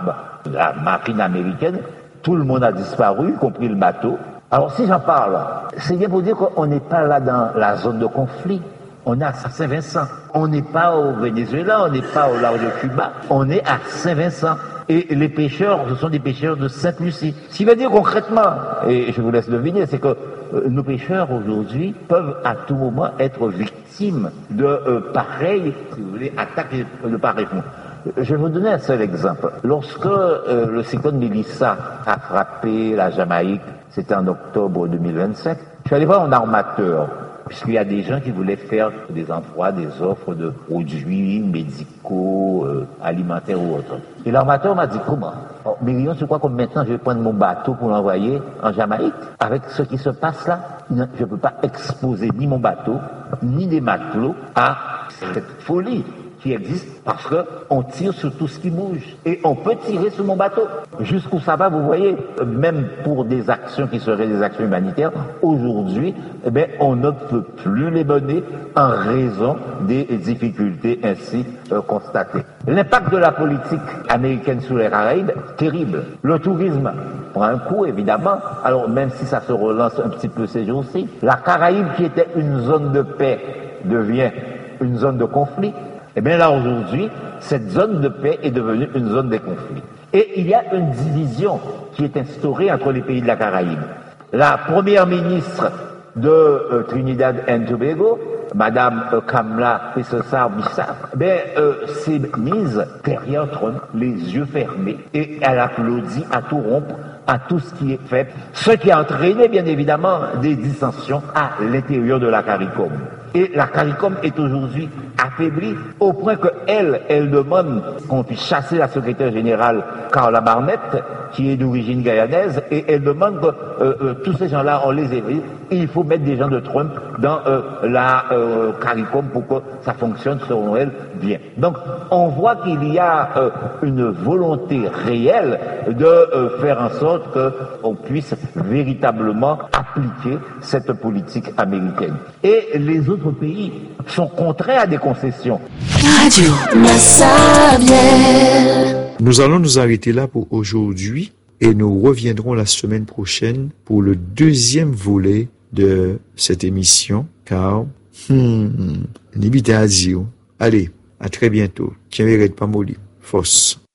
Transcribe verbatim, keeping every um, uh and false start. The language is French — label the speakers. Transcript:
Speaker 1: arabes, la marine américaine, tout le monde a disparu, y compris le bateau. Alors si j'en parle, c'est bien pour dire qu'on n'est pas là dans la zone de conflit. On est à Saint-Vincent. On n'est pas au Venezuela, on n'est pas au large de Cuba. On est à Saint-Vincent. Et les pêcheurs, ce sont des pêcheurs de Sainte-Lucie. Ce qui veut dire concrètement, et je vous laisse deviner, c'est que euh, nos pêcheurs aujourd'hui peuvent à tout moment être victimes de euh, pareilles, si vous voulez, attaques de pareils fonds. Je vais vous donner un seul exemple. Lorsque euh, le cyclone Mélissa a frappé la Jamaïque, c'était en octobre deux mille vingt-cinq, je suis allé voir un armateur, puisqu'il y a des gens qui voulaient faire des emplois, des offres de produits médicaux, euh, alimentaires ou autres. Et l'armateur m'a dit, comment oh, Mérion, tu crois que maintenant je vais prendre mon bateau pour l'envoyer en Jamaïque? Avec ce qui se passe là, je ne peux pas exposer ni mon bateau, ni des matelots à cette folie qui existe parce que on tire sur tout ce qui bouge et on peut tirer sur mon bateau. Jusqu'où ça va, vous voyez, même pour des actions qui seraient des actions humanitaires, aujourd'hui, eh bien, on ne peut plus les mener en raison des difficultés ainsi euh, constatées. L'impact de la politique américaine sur les Caraïbes, terrible. Le tourisme prend un coup, évidemment. Alors, même si ça se relance un petit peu ces jours-ci, la Caraïbe qui était une zone de paix devient une zone de conflit. Eh bien là, aujourd'hui, cette zone de paix est devenue une zone de conflit. Et il y a une division qui est instaurée entre les pays de la Caraïbe. La première ministre de euh, Trinidad and Tobago, Madame euh, Kamla Pessessar-Bissap, eh bien, euh, s'est mise derrière Trump, les yeux fermés, et elle applaudit à tout rompre à tout ce qui est fait, ce qui a entraîné, bien évidemment, des dissensions à l'intérieur de la CARICOM. Et la CARICOM est aujourd'hui affaiblie au point qu'elle, elle demande qu'on puisse chasser la secrétaire générale Carla Barnett, qui est d'origine guyanaise, et elle demande que euh, euh, tous ces gens-là, on les évite, et il faut mettre des gens de Trump dans euh, la euh, CARICOM pour que ça fonctionne, selon elle, bien. Donc, on voit qu'il y a euh, une volonté réelle de euh, faire en sorte qu'on puisse véritablement appliquer cette politique américaine. Et les autres pays sont contraints à des concessions.
Speaker 2: Radio Massabielle.
Speaker 3: Nous allons nous arrêter là pour aujourd'hui et nous reviendrons la semaine prochaine pour le deuxième volet de cette émission car hmm, n'hébitez à dire. Allez, à très bientôt. Qui mérite pas molli. Force.